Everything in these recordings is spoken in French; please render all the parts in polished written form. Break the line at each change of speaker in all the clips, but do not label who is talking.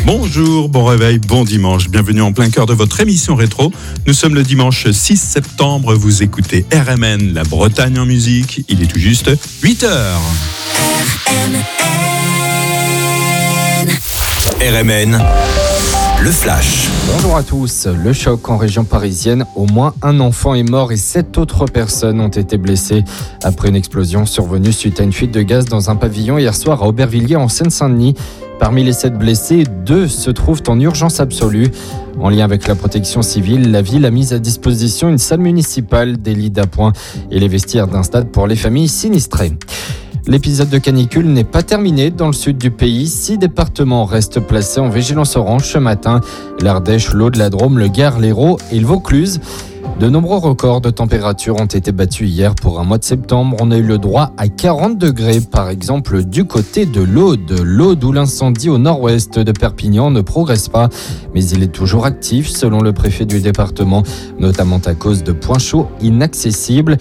Bonjour, bon réveil, bon dimanche. Bienvenue en plein cœur de votre émission rétro. Nous sommes le dimanche 6 septembre. Vous écoutez RMN, la Bretagne en musique. Il est tout juste 8h.
RMN, le flash.
Bonjour à tous. Le choc en région parisienne. Au moins un enfant est mort et 7 autres personnes ont été blessées après une explosion survenue suite à une fuite de gaz dans un pavillon hier soir à Aubervilliers en Seine-Saint-Denis. Parmi les 7 blessés, 2 se trouvent en urgence absolue. En lien avec la protection civile, la ville a mis à disposition une salle municipale, des lits d'appoint et les vestiaires d'un stade pour les familles sinistrées. L'épisode de canicule n'est pas terminé dans le sud du pays. 6 départements restent placés en vigilance orange ce matin. L'Ardèche, l'Aude, la Drôme, le Gard, l'Hérault et le Vaucluse. De nombreux records de température ont été battus hier. Pour un mois de septembre, on a eu le droit à 40 degrés, par exemple du côté de l'Aude. L'Aude où l'incendie au nord-ouest de Perpignan ne progresse pas, mais il est toujours actif selon le préfet du département, notamment à cause de points chauds inaccessibles.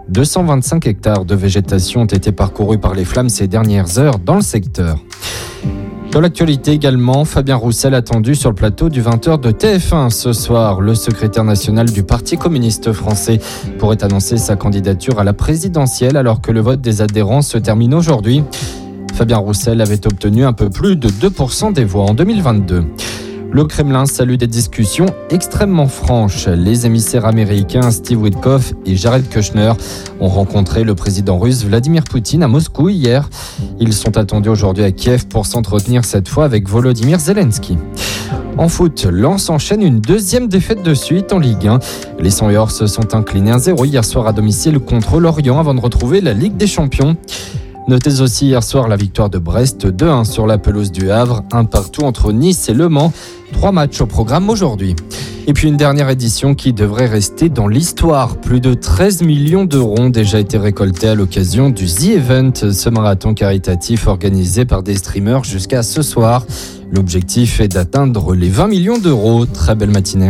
225 hectares de végétation ont été parcourus par les flammes ces dernières heures dans le secteur. Dans l'actualité également, Fabien Roussel attendu sur le plateau du 20h de TF1 ce soir. Le secrétaire national du Parti communiste français pourrait annoncer sa candidature à la présidentielle alors que le vote des adhérents se termine aujourd'hui. Fabien Roussel avait obtenu un peu plus de 2% des voix en 2022. Le Kremlin salue des discussions extrêmement franches. Les émissaires américains Steve Witkoff et Jared Kushner ont rencontré le président russe Vladimir Poutine à Moscou hier. Ils sont attendus aujourd'hui à Kiev pour s'entretenir cette fois avec Volodymyr Zelensky. En foot, Lens enchaîne une deuxième défaite de suite en Ligue 1. Les 100 et Or se sont inclinés 1-0 hier soir à domicile contre Lorient avant de retrouver la Ligue des Champions. Notez aussi hier soir la victoire de Brest 2-1 sur la pelouse du Havre, 1-1 entre Nice et Le Mans. 3 matchs au programme aujourd'hui. Et puis une dernière édition qui devrait rester dans l'histoire. Plus de 13 millions d'euros ont déjà été récoltés à l'occasion du The Event, ce marathon caritatif organisé par des streamers jusqu'à ce soir. L'objectif est d'atteindre les 20 millions d'euros. Très belle matinée.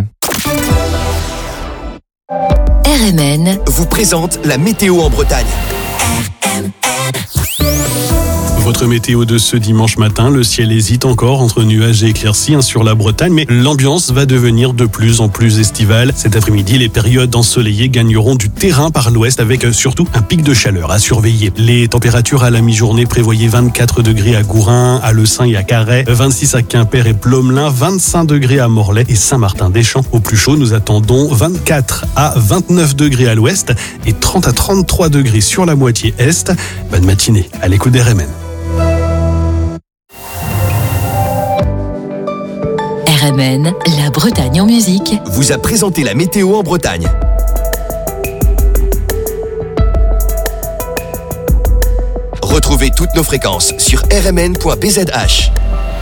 RMN vous présente la météo en Bretagne.
Votre météo de ce dimanche matin, le ciel hésite encore entre nuages et éclaircies sur la Bretagne, mais l'ambiance va devenir de plus en plus estivale. Cet après-midi, les périodes ensoleillées gagneront du terrain par l'ouest avec surtout un pic de chaleur à surveiller. Les températures à la mi-journée prévoyaient 24 degrés à Gourin, à Le Saint et à Carhaix, 26 à Quimper et Plomelin, 25 degrés à Morlaix et Saint-Martin-des-Champs. Au plus chaud, nous attendons 24 à 29 degrés à l'ouest et 30 à 33 degrés sur la moitié est. Bonne matinée à l'écoute des RMN.
RMN, la Bretagne en musique,
vous a présenté la météo en Bretagne. Retrouvez toutes nos fréquences sur rmn.bzh.